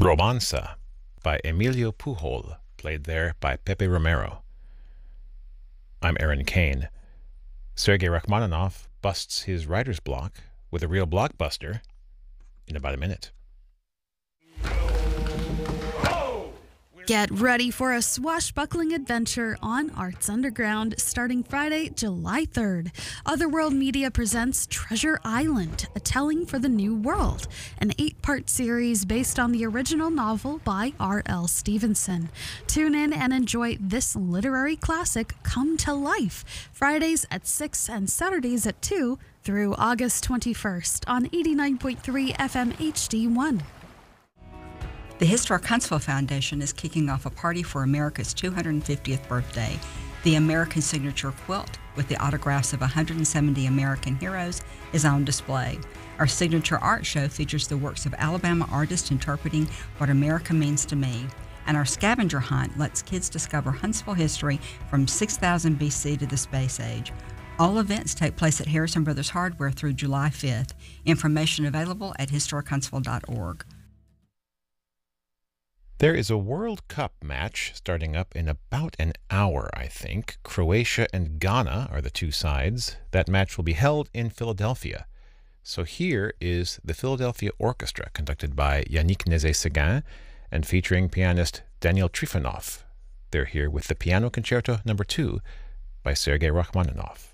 Romanza by Emilio Pujol, played there by Pepe Romero. I'm Aaron Kane. Sergei Rachmaninoff busts his writer's block with a real blockbuster in about a minute. Get ready for a swashbuckling adventure on Arts Underground starting Friday, July 3rd. Otherworld Media presents Treasure Island, A Telling for the New World, an 8-part series based on the original novel by R.L. Stevenson. Tune in and enjoy this literary classic come to life, Fridays at 6 and Saturdays at 2 through August 21st on 89.3 FM HD1. The Historic Huntsville Foundation is kicking off a party for America's 250th birthday. The American Signature Quilt, with the autographs of 170 American heroes, is on display. Our signature art show features the works of Alabama artists interpreting what America means to me. And our scavenger hunt lets kids discover Huntsville history from 6000 BC to the space age. All events take place at Harrison Brothers Hardware through July 5th. Information available at historichuntsville.org. There is a World Cup match starting up in about an hour, I think. Croatia and Ghana are the two sides. That match will be held in Philadelphia. So here is the Philadelphia Orchestra, conducted by Yannick Nézet-Séguin and featuring pianist Daniel Trifonov. They're here with the Piano Concerto No. 2 by Sergei Rachmaninoff.